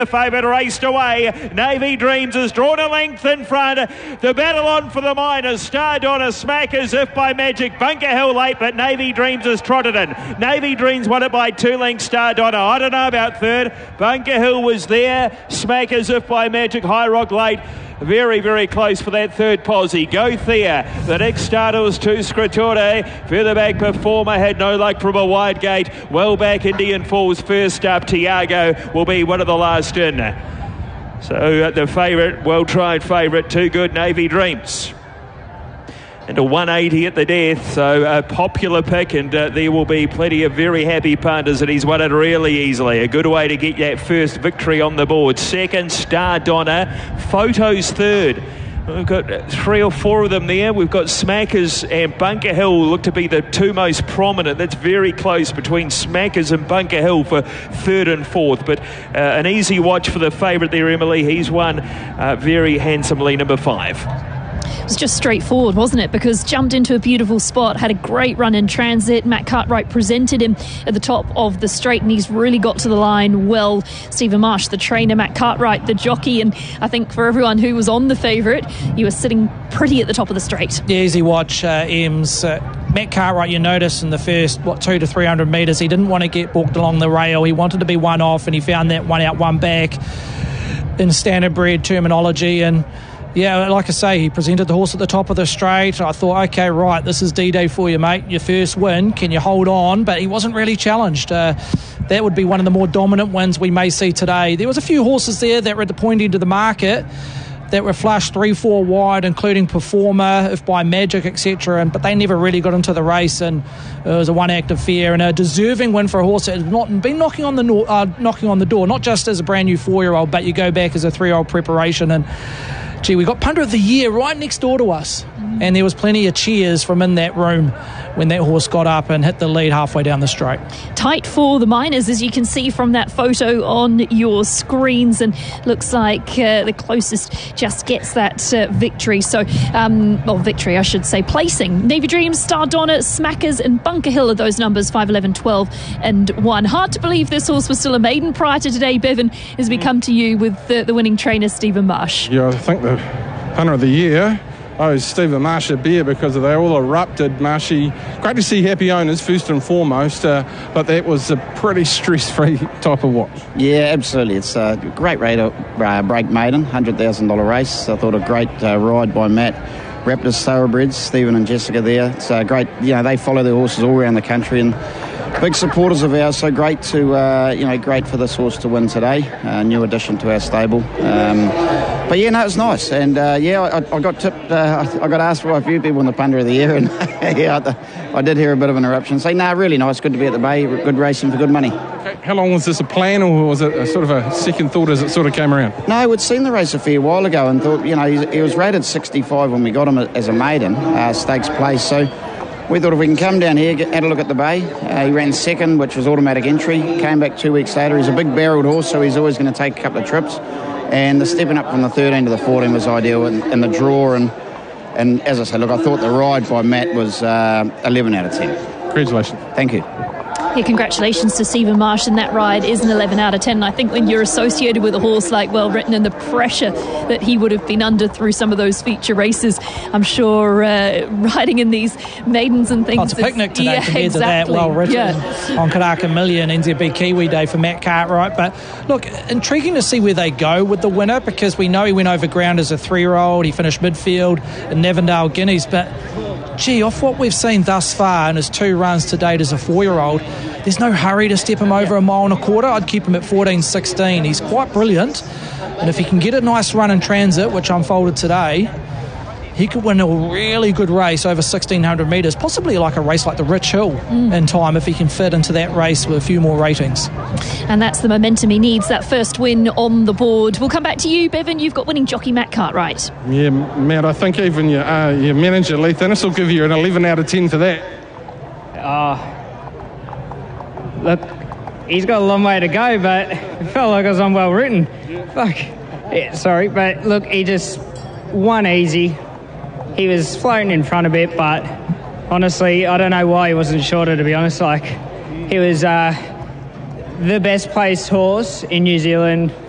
The favourite raced away. Navy Dreams has drawn a length in front. The battle on for the minors. Star Donna Smack as if by magic. Bunker Hill late, but Navy Dreams has trotted in. Navy Dreams won it by 2 lengths. Star Donna, I don't know about third. Bunker Hill was there. Smack as if by magic. High Rock late. Very, very close for that third posse. Go Thea. The next starter was 2 Scritore. Further back, Performer had no luck from a wide gate. Well back, Indian Falls first up. Tiago will be one of the last in. So the favourite, well-tried favourite, Too Good Navy Dreams. And a 180 at the death, so a popular pick, and there will be plenty of very happy punters that he's won it really easily. A good way to get that first victory on the board. Second, Star Donna. Photos third. We've got 3 or 4 of them there. We've got Smackers and Bunker Hill look to be the 2 most prominent. That's very close between Smackers and Bunker Hill for 3rd and 4th. But an easy watch for the favourite there, Emily. He's won very handsomely, number 5. It was just straightforward, wasn't it? Because jumped into a beautiful spot, had a great run in transit. Matt Cartwright presented him at the top of the straight, and he's really got to the line well. Stephen Marsh, the trainer, Matt Cartwright, the jockey, and I think for everyone who was on the favourite, you were sitting pretty at the top of the straight. Yeah, easy watch, Ems. Matt Cartwright, you notice in the first, 2 to 300 metres, he didn't want to get booked along the rail. He wanted to be one off, and he found that one out, one back in standard bred terminology. And yeah, like I say, he presented the horse at the top of the straight. I thought, okay, right, this is D-Day for you, mate. Your first win. Can you hold on? But he wasn't really challenged. That would be one of the more dominant wins we may see today. There was a few horses there that were at the point end of the market that were flushed 3-4 wide, including Performer, If By Magic, etc. But they never really got into the race, and it was a one act affair and a deserving win for a horse that has not been knocking on the door, not just as a brand new 4-year-old, but you go back as a 3-year-old preparation. And gee, we got Punter of the Year right next door to us, and there was plenty of cheers from in that room when that horse got up and hit the lead halfway down the straight. Tight for the minors, as you can see from that photo on your screens, and looks like the closest just gets that victory. So, victory, I should say, placing. Navy Dreams, Star Donna, Smackers and Bunker Hill are those numbers, 5, 11, 12 and 1. Hard to believe this horse was still a maiden prior to today, Bevan, as we come to you with the winning trainer, Stephen Marsh. Yeah, I think the punter of the year, Stephen Marsh at Beer, because they all erupted. Marshy, great to see happy owners first and foremost, but that was a pretty stress-free type of watch. Yeah, absolutely. It's a great rate of break maiden, $100,000 race. I thought a great ride by Matt. Raptors Thoroughbreds, Stephen and Jessica there. It's great. They follow their horses all around the country, and big supporters of ours. So great to great for this horse to win today. New addition to our stable. But yeah, no, it was nice. And I got tipped. I got asked by a few people in the punter of the year, and I did hear a bit of an eruption. Say, really nice. Good to be at the Bay. Good racing for good money. Okay. How long was this a plan, or was it a sort of a second thought as it sort of came around? No, we'd seen the race a fair while ago and thought, he was rated 65 when we got him as a maiden, stakes place. So we thought if we can come down here, had a look at the Bay. He ran second, which was automatic entry. Came back 2 weeks later. He's a big barreled horse, so he's always going to take a couple of trips. And the stepping up from the 13 to the 14 was ideal in the draw. And as I said, I thought the ride by Matt was 11 out of 10. Congratulations. Thank you. Yeah, congratulations to Stephen Marsh, and that ride is an 11 out of 10. And I think when you're associated with a horse like Well Written and the pressure that he would have been under through some of those feature races, I'm sure riding in these maidens and things. Oh, it's a picnic today compared to that Well Written on Karaka Million, NZB Kiwi Day for Matt Cartwright. But look, intriguing to see where they go with the winner, because we know he went over ground as a 3-year-old. He finished midfield in Nevendale Guineas, but gee, off what we've seen thus far in his 2 runs to date as a 4-year-old, there's no hurry to step him over 1.25 miles. I'd keep him at 14.16. He's quite brilliant, and if he can get a nice run in transit, which unfolded today, he could win a really good race over 1,600 metres, possibly like a race like the Rich Hill in time, if he can fit into that race with a few more ratings. And that's the momentum he needs, that first win on the board. We'll come back to you, Bevan. You've got winning jockey Matt Cartwright. Yeah, Matt, I think even your manager, Leith Innes, will give you an 11 out of 10 for that. Look, he's got a long way to go, but it felt like it was on Well Written. Fuck. Yeah, sorry, but look, he just won easy. He was floating in front a bit, but honestly, I don't know why he wasn't shorter, to be honest. He was the best placed horse in New Zealand